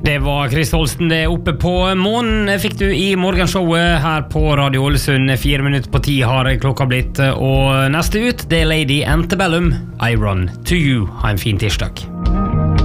Det var Chris Holsten, det oppe på månen fikk du i morgenshowet her på Radio Ålesund. 4 minutter på 10 har klokka blitt, og neste ut, det Lady Antebellum, I Run To You. Ha en fin tirsdag.